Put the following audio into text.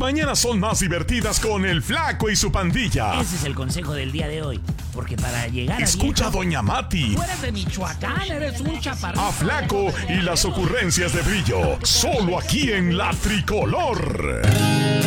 mañanas son más divertidas con el Flaco y su pandilla. Ese es el consejo del día de hoy. Porque para llegar a Escucha a Doña Mati. Tú eres de Michoacán, eres un chaparrito. A Flaco y las ocurrencias de Brillo. Solo aquí en La Tricolor.